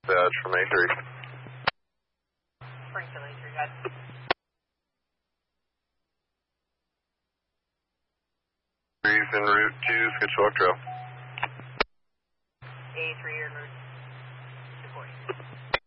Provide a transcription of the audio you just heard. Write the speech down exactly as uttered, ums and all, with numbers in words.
dispatch from A three. Springfield A three, got it. Three's en route to Sketchwalk Trail. A three en route to forty.